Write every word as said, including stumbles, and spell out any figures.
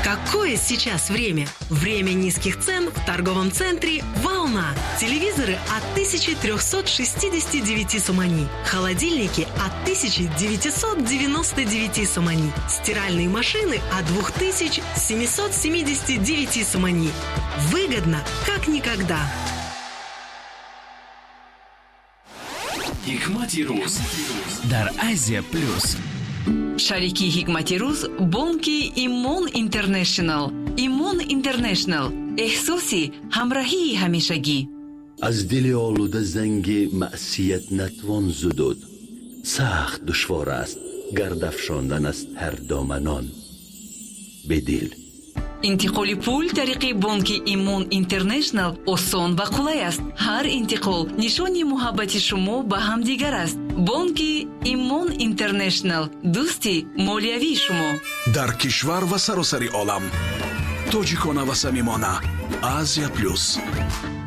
Какое сейчас время? Время низких цен в торговом центре «Волна». Телевизоры от тысяча триста шестьдесят девять сомани. Холодильники от тысяча девятьсот девяносто девять сомани. Стиральные машины от две тысячи семьсот семьдесят девять сомани. Выгодно, как никогда. Hikmati Ruz дар Азия плюс. шарики Hikmati Ruz бонки Имон Интернешнл. Имон Интернешнл эҳсоси ҳамроҳии ҳамешагӣ. از دل آلوده زنگ معصیت نتوان زدود. سخت دشوار است گرد افشاندن از هر دامنان. به دل интиқоли пул тариқи бонки Имон Интернешнл осон ва қулай аст. ҳар интиқол нишони муҳаббати шумо ба ҳамдигар аст. бонки Имон Интернешнл дӯсти молиявии шумо дар кишвар ва саросари олам. тоҷикона ва самимона. Азия плюс.